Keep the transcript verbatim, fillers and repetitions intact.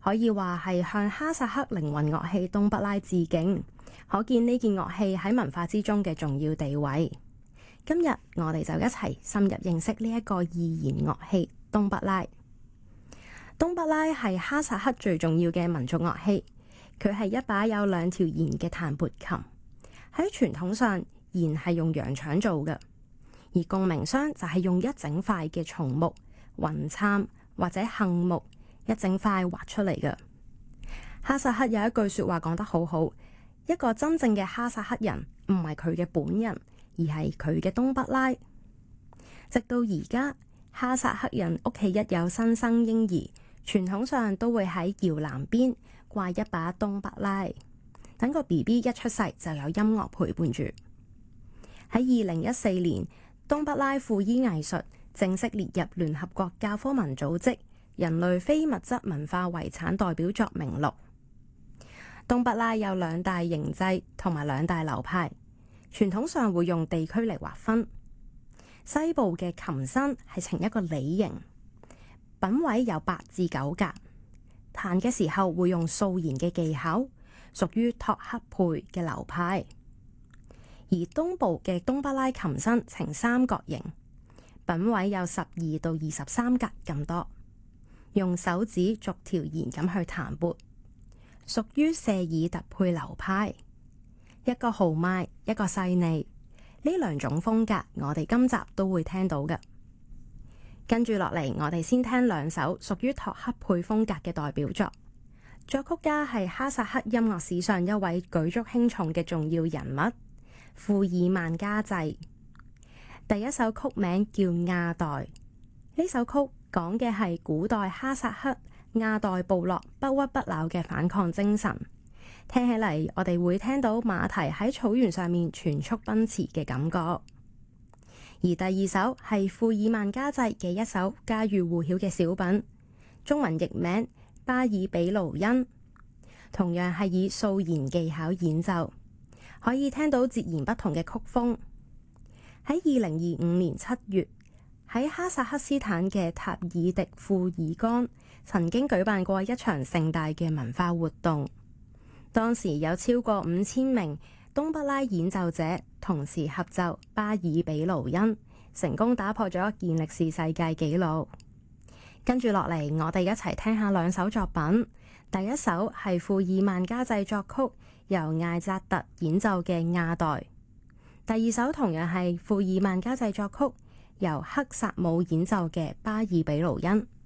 可以話係向哈薩克靈魂樂器冬不拉致敬，可見呢件樂器喺文化之中嘅重要地位。今日我哋就一齊深入認識呢一個二弦樂器冬不拉。冬不拉係哈薩克最重要嘅民族樂器，佢係一把有兩條弦嘅彈撥琴。喺傳統上，弦係用羊腸做嘅，而共鳴箱就係用一整塊嘅松木、雲杉或者杏木一整塊畫出嚟嘅。哈薩克有一句說話講得好好，一個真正嘅哈薩克人唔係佢嘅本人，而係佢嘅冬不拉。直到而家，哈薩克人屋企一有新生嬰兒，傳統上都會喺搖籃邊掛一把冬不拉，等個 B B 一出世就有音樂陪伴住。喺二零一四年，冬不拉輔衣藝術正式列入聯合國教科文組織人類非物質文化遺產代表作名錄。冬不拉有兩大形制同埋兩大流派，傳統上會用地區嚟劃分。西部嘅琴身係呈一個梨形，品位有八至九格，彈嘅時候會用掃弦嘅技巧，屬於托克佩嘅流派。而東部嘅冬不拉琴身呈三角形，品位有十二到二十三格咁多，用手指逐條弦咁去彈撥，屬於謝爾特佩流派。一個豪邁，一個細膩，呢兩種風格我哋今集都會聽到嘅。跟住落嚟，我哋先聽兩首屬於托克佩風格嘅代表作。作曲家係哈薩克音樂史上一位舉足輕重嘅重要人物，庫爾曼加濟。第一首曲名叫《亞代》，呢首曲講嘅係古代哈薩克亞代部落不屈不撓嘅反抗精神。聽起嚟，我哋會聽到馬蹄喺草原上面全速奔馳嘅感覺。而第二首係庫爾曼加濟嘅一首家喻戶曉嘅小品，中文譯名巴爾比魯恩，同樣係以掃弦技巧演奏，可以聽到截然不同嘅曲風。喺二零二五年七月，喺哈薩克斯坦嘅塔爾迪庫爾干曾經舉辦過一場盛大嘅文化活動。當時有超過五千名冬不拉演奏者同時合奏巴爾比魯恩，成功打破咗健力士世界紀錄。跟住落嚟，我哋一齊聽下兩首作品。第一首係庫爾曼加濟作曲，由艾扎特演奏嘅《亞代》。第二首同樣係庫爾曼加濟作曲，由克薩姆演奏嘅《巴爾比魯恩》。